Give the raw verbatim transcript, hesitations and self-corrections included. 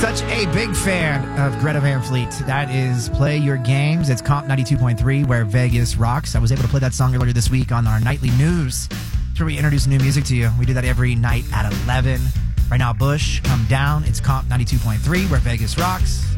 Such a big fan of Greta Van Fleet. That is Play Your Games. It's Comp ninety-two point three, where Vegas rocks. I was able to play that song earlier this week on our nightly news. It's where we introduce new music to you. We do that every night at eleven. Right now, Bush, Come Down. It's Comp ninety-two point three, where Vegas rocks.